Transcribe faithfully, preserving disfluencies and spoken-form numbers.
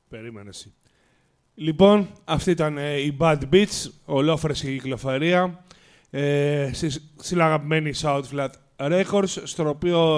Περίμενε εσύ. Λοιπόν, αυτή ήταν ε, η Bad Beats, ολόφρεση κυκλοφορία, ε, στη, στην αγαπημένη Southflat Records, στο οποίο